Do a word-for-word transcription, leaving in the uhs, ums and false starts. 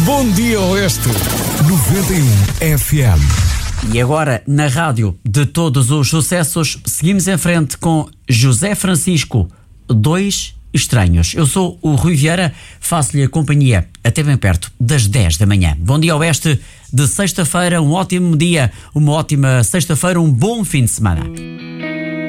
Bom dia, Oeste. noventa e um F M. E agora, na rádio de todos os sucessos, seguimos em frente com José Francisco, Dois Estranhos. Eu sou o Rui Vieira, faço-lhe a companhia até bem perto das dez da manhã. Bom dia, Oeste, de sexta-feira, um ótimo dia, uma ótima sexta-feira, um bom fim de semana.